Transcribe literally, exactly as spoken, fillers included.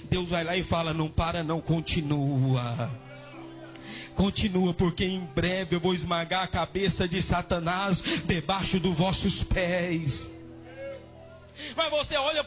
Deus vai lá e fala: não para não, continua. Continua, porque em breve eu vou esmagar a cabeça de Satanás debaixo dos vossos pés. Mas você olha